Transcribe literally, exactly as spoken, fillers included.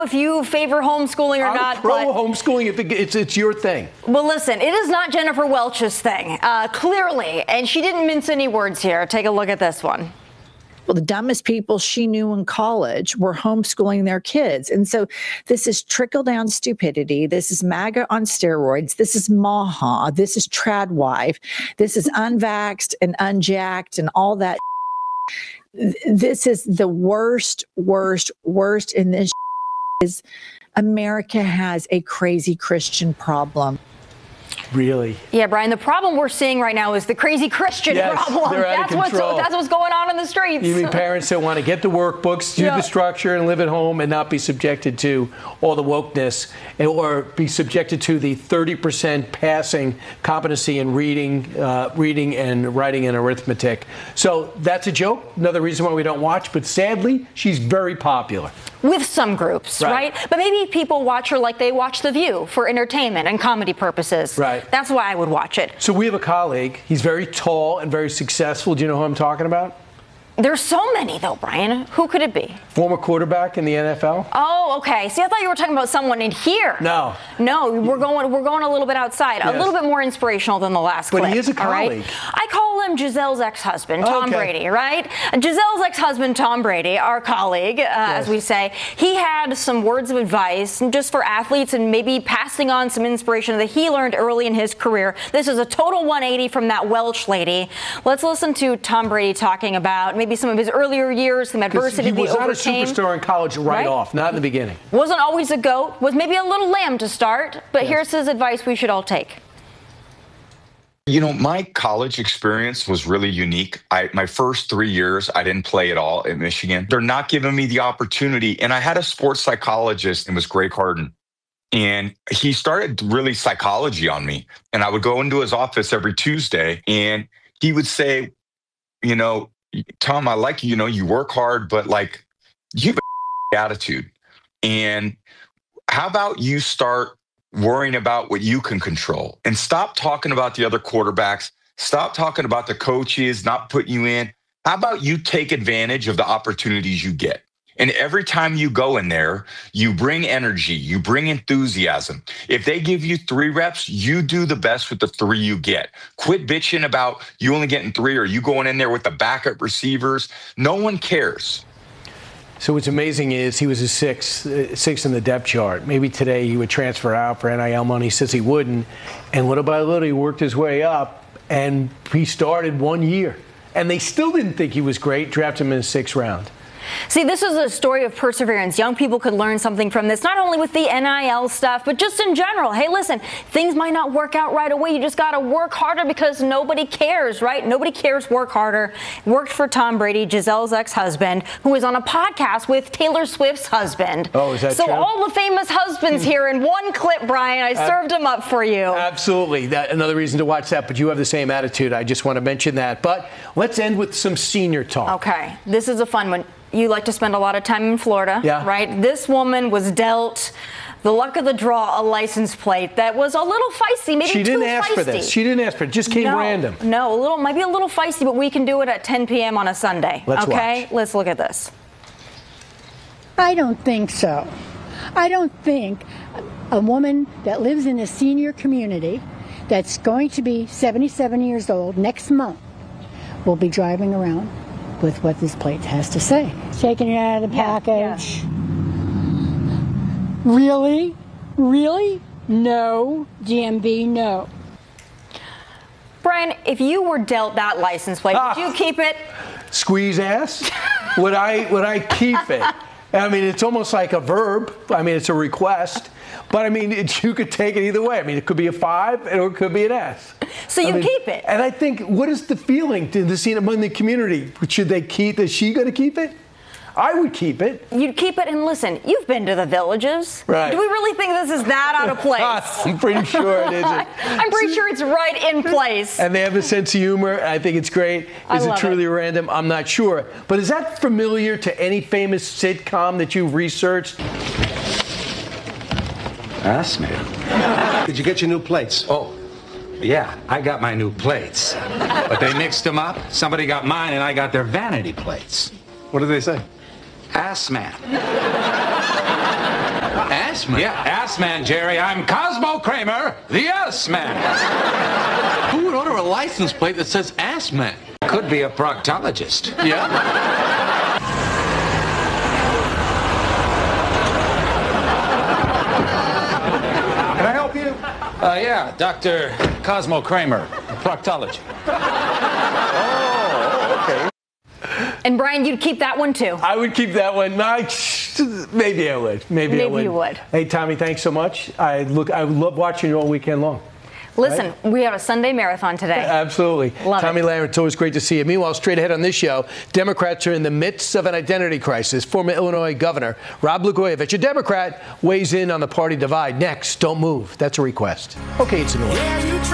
if you favor homeschooling or I'm not. pro but, homeschooling if it, it's it's your thing. Well, listen, it is not Jennifer Welch's thing, uh, clearly, and she didn't mince any words here. Take a look at this one. Well, the dumbest people she knew in college were homeschooling their kids. And so this is trickle-down stupidity. This is MAGA on steroids. This is MAHA. This is tradwife. This is unvaxxed and unjacked and all that. This is the worst, worst, worst. And this is America has a crazy Christian problem. Really? Yeah, Brian, the problem we're seeing right now is the crazy Christian yes, problem. They're out that's of control. what's that's what's going on in the streets. You mean parents that want to get the workbooks, do yeah. the structure, and live at home and not be subjected to all the wokeness, or be subjected to the thirty percent passing competency in reading, uh, reading and writing and arithmetic. So that's a joke. Another reason why we don't watch. But sadly, she's very popular. With some groups, right. right? But maybe people watch her like they watch The View for entertainment and comedy purposes. Right. That's why I would watch it. So we have a colleague. He's very tall and very successful. Do you know who I'm talking about? There's so many, though, Brian. Who could it be? Former quarterback in the N F L. Oh, okay. See, I thought you were talking about someone in here. No. No, we're going we're going a little bit outside. Yes. A little bit more inspirational than the last but clip. But he is a colleague. Right? I call him Gisele's ex-husband, Tom okay. Brady, right? Gisele's ex-husband, Tom Brady, our colleague, uh, yes. as we say, he had some words of advice just for athletes and maybe passing on some inspiration that he learned early in his career. This is a total one eighty from that Welch lady. Let's listen to Tom Brady talking about maybe some of his earlier years, some adversity he was he not overcame. a superstar in college right, right off, not in the beginning. Wasn't always a GOAT, was maybe a little lamb to start, but yes. here's his advice we should all take. You know, my college experience was really unique. I, my first three years, I didn't play at all at Michigan. They're not giving me the opportunity. And I had a sports psychologist, and it was Greg Harden. And he started really psychology on me. And I would go into his office every Tuesday, and he would say, you know, Tom, I like you, you know, you work hard, but like you have an attitude. And how about you start worrying about what you can control and stop talking about the other quarterbacks, stop talking about the coaches not putting you in. How about you take advantage of the opportunities you get? And every time you go in there, you bring energy, you bring enthusiasm. If they give you three reps, you do the best with the three you get. Quit bitching about you only getting three or you going in there with the backup receivers. No one cares. So what's amazing is he was a six, uh, six in the depth chart. Maybe today he would transfer out for N I L money. He says he wouldn't. And little by little, he worked his way up, and he started one year. And they still didn't think he was great, drafted him in the sixth round. See, this is a story of perseverance. Young people could learn something from this, not only with the N I L stuff, but just in general. Hey, listen, things might not work out right away. You just got to work harder because nobody cares, right? Nobody cares. Work harder. Worked for Tom Brady, Gisele's ex-husband, who was on a podcast with Taylor Swift's husband. Oh, is that so true? So all the famous husbands here in one clip, Brian. I served them up for you. Absolutely. That, another reason to watch that, but you have the same attitude. I just want to mention that. But let's end with some senior talk. Okay. This is a fun one. You like to spend a lot of time in Florida, yeah. right? This woman was dealt the luck of the draw, a license plate that was a little feisty, maybe she didn't too ask feisty. for this. She didn't ask for it. It just came no, random. No, a little, maybe a little feisty, but we can do it at ten p.m. on a Sunday. Let's okay, watch. Let's look at this. I don't think so. I don't think a woman that lives in a senior community that's going to be seventy-seven years old next month will be driving around with what this plate has to say. Taking it out of the package. Yeah, yeah. Really? Really? No. D M V, no. Brian, if you were dealt that license plate, ah, would you keep it? Squeeze ass? would I would I keep it? I mean, it's almost like a verb. I mean, it's a request. But, I mean, it, you could take it either way. I mean, it could be a five or it could be an S. So you I mean, keep it. And I think, what is the feeling to the scene among the community? Should they keep, is she going to keep it? I would keep it. You'd keep it, and listen, you've been to the villages. Right. Do we really think this is that out of place? I'm pretty sure it isn't. I'm pretty sure it's right in place. And they have a sense of humor. I think it's great. Is it truly it. random? I'm not sure. But is that familiar to any famous sitcom that you've researched? Ask me. Did you get your new plates? Oh, yeah, I got my new plates. But they mixed them up. Somebody got mine and I got their vanity plates. What did they say? Ass man. ass man? Yeah, ass man, Jerry. I'm Cosmo Kramer, the ass man. Who would order a license plate that says ass man? Could be a proctologist. Yeah? Can I help you? Uh, yeah, Doctor Cosmo Kramer, proctology. And Brian, you'd keep that one too. I would keep that one. I, maybe I would. Maybe, Maybe I would. you would. Hey, Tommy, thanks so much. I look. I love watching you all weekend long. Listen, right? We have a Sunday marathon today. Absolutely. Love Tommy it. Lahren, it's always great to see you. Meanwhile, straight ahead on this show, Democrats are in the midst of an identity crisis. Former Illinois Governor Rod Blagojevich, a Democrat, weighs in on the party divide. Next, don't move. That's a request. Okay, it's an order.